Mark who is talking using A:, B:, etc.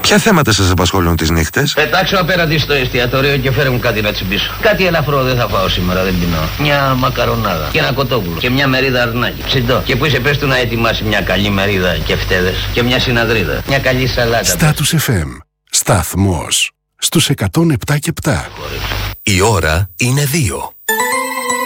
A: Ποια θέματα σας απασχολούν τις νύχτες?
B: Πετάξω απέναντι στο εστιατόριο και φέρε μου κάτι να τσιμπήσω. Κάτι ελαφρό δεν θα φάω σήμερα, δεν πεινώ. Μια μακαρονάδα και ένα κοτόπουλο και μια μερίδα αρνάκι. Ψητό. Και που είσαι πες του να ετοιμάσει μια καλή μερίδα και φτέδες και μια συναδρίδα. Μια καλή σαλάτα.
C: Status FM. Σταθμός στους 107 και 7.
D: Η ώρα είναι 2.